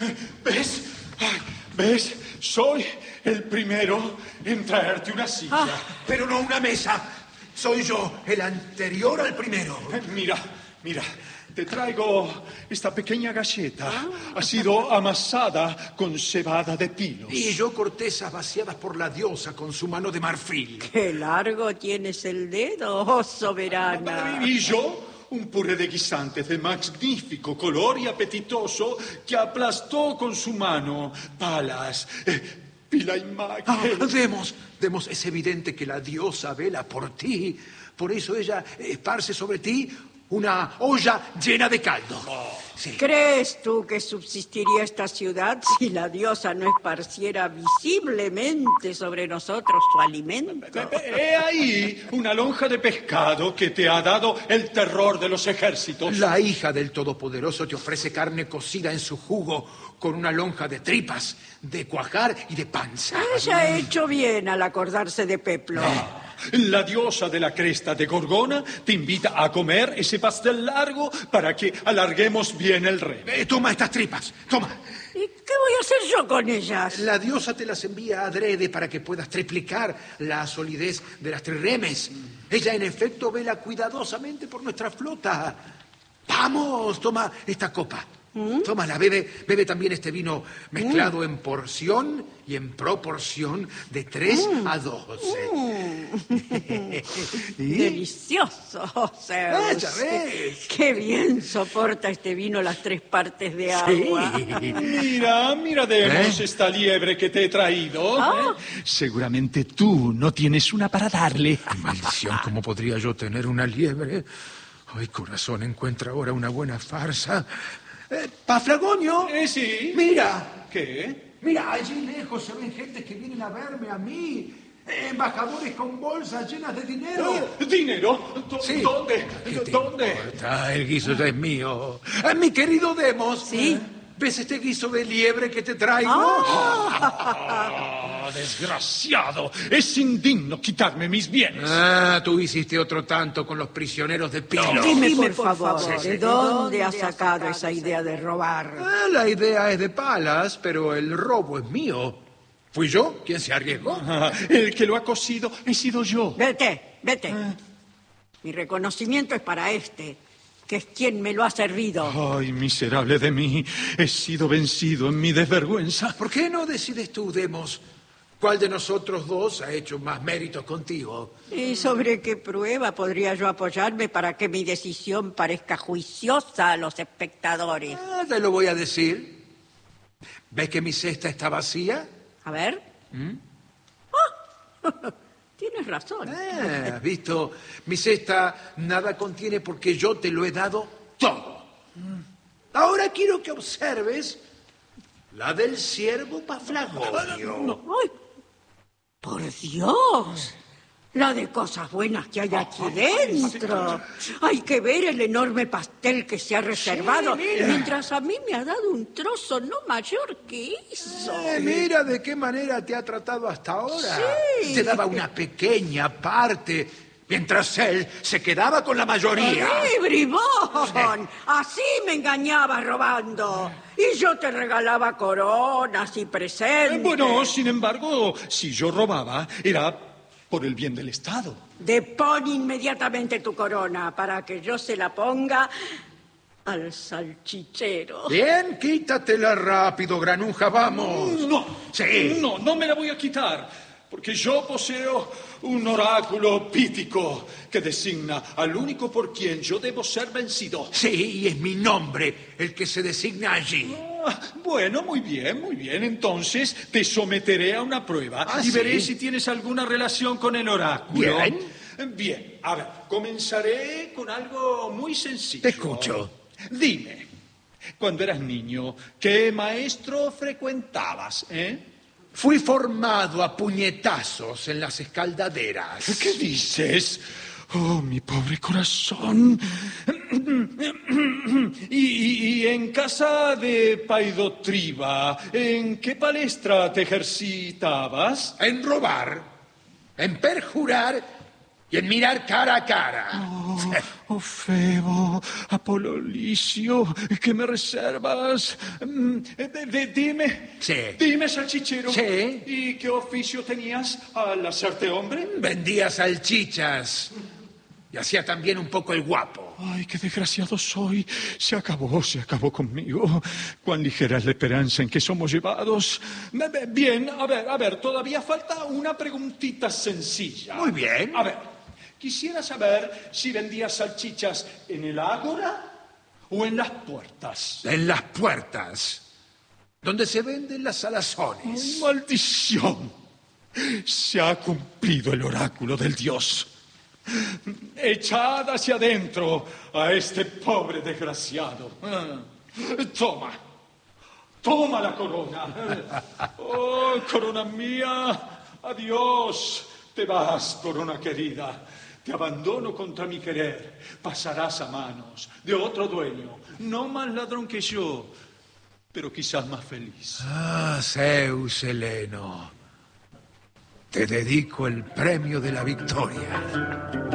¿Ves? Ay, ¿ves? Soy el primero en traerte una silla. Pero no una mesa. Soy yo, el anterior al primero. Mira, te traigo esta pequeña galleta. Ha sido amasada con cebada de pinos. Y yo cortezas vaciadas por la diosa con su mano de marfil. ¡Qué largo tienes el dedo, oh soberana! Y yo, un puré de guisantes de magnífico color y apetitoso que aplastó con su mano Palas. Pila y Demos, es evidente que la diosa vela por ti. Por eso ella esparce sobre ti una olla llena de caldo. Sí. ¿Crees tú que subsistiría esta ciudad si la diosa no esparciera visiblemente sobre nosotros su alimento? He ahí una lonja de pescado que te ha dado el terror de los ejércitos. La hija del Todopoderoso te ofrece carne cocida en su jugo con una lonja de tripas, de cuajar y de panza. Ella ha hecho bien al acordarse de Peplo. La diosa de la cresta de Gorgona te invita a comer ese pastel largo para que alarguemos bien el rey. Toma estas tripas, toma. ¿Y qué voy a hacer yo con ellas? La diosa te las envía adrede para que puedas triplicar la solidez de las trirremes. Ella, en efecto, vela cuidadosamente por nuestra flota. Vamos, toma esta copa. Tómala, bebe también este vino mezclado en porción y en proporción de 3 a 12. Delicioso, Zeus. Ya ves. Qué bien soporta este vino las 3 partes de agua. Sí. Mira, Demos, esta liebre que te he traído. Seguramente tú no tienes una para darle. Maldición, ¿cómo podría yo tener una liebre? Ay, corazón, encuentra ahora una buena farsa. Paflagonio. Sí. Mira. ¿Qué? Mira, allí lejos se ven gente que vienen a verme a mí. Embajadores con bolsas llenas de dinero. ¿Dinero? Sí. ¿Dónde? ¿Dónde? El guiso ya es mío. Mi querido Demos. Sí. ¿Ves este guiso de liebre que te traigo? Desgraciado. Es indigno quitarme mis bienes. Tú hiciste otro tanto con los prisioneros de Pilo. Dime, por favor, ¿de dónde has sacado esa idea de robar? La idea es de Palas, pero el robo es mío. ¿Fui yo quien se arriesgó? El que lo ha cosido he sido yo. Vete. Mi reconocimiento es para este, que es quien me lo ha servido. Ay, miserable de mí. He sido vencido en mi desvergüenza. ¿Por qué no decides tú, Demos, cuál de nosotros dos ha hecho más méritos contigo? ¿Y sobre qué prueba podría yo apoyarme para que mi decisión parezca juiciosa a los espectadores? Te lo voy a decir. ¿Ves que mi cesta está vacía? A ver. Tienes razón. ¿Has visto? Mi cesta nada contiene porque yo te lo he dado todo. Ahora quiero que observes la del siervo Paflagonio. ¡Ay! ¡Por Dios! La de cosas buenas que hay aquí dentro. Hay que ver el enorme pastel que se ha reservado, mientras a mí me ha dado un trozo no mayor que eso. Mira de qué manera te ha tratado hasta ahora. Sí. Te daba una pequeña parte, mientras él se quedaba con la mayoría. ¡Sí, bribón! Así me engañabas robando. Y yo te regalaba coronas y presentes. Bueno, sin embargo, si yo robaba, era por el bien del Estado. Depón inmediatamente tu corona para que yo se la ponga al salchichero. Bien, quítatela rápido, granuja, vamos. No, Sí. no me la voy a quitar, porque yo poseo un oráculo pítico que designa al único por quien yo debo ser vencido. Sí, y es mi nombre el que se designa allí. Bueno, muy bien. Entonces te someteré a una prueba y ¿sí? veré si tienes alguna relación con el oráculo. Bien. A ver, comenzaré con algo muy sencillo. Te escucho. Dime, cuando eras niño, ¿qué maestro frecuentabas, Fui formado a puñetazos en las escaldaderas. ¿Qué dices? Oh, mi pobre corazón. Y en casa de Paidotriba, ¿en qué palestra te ejercitabas? En robar, en perjurar y en mirar cara a cara. Oh, Febo, Apolo Licio, ¿qué me reservas? Dime. Sí. Dime, salchichero. Sí. ¿Y qué oficio tenías al hacerte hombre? Vendía salchichas y hacía también un poco el guapo. Ay, qué desgraciado soy. Se acabó conmigo. Cuán ligera es la esperanza en que somos llevados. Bien, a ver, todavía falta una preguntita sencilla. Muy bien. A ver, quisiera saber si vendías salchichas en el ágora o en las puertas. En las puertas, donde se venden las ¡Ay, salazones. maldición! Se ha cumplido el oráculo del dios. Echad hacia adentro a este pobre desgraciado. Toma la corona. Oh, corona mía, adiós. Te vas, corona querida. Te abandono contra mi querer. Pasarás a manos de otro dueño, no más ladrón que yo, pero quizás más feliz. Ah, Zeus Heleno, te dedico el premio de la victoria.